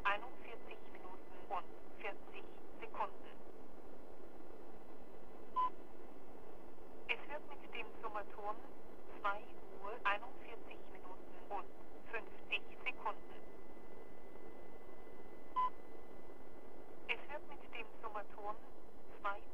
41 Minuten und 40 Sekunden. Es wird mit dem Summerton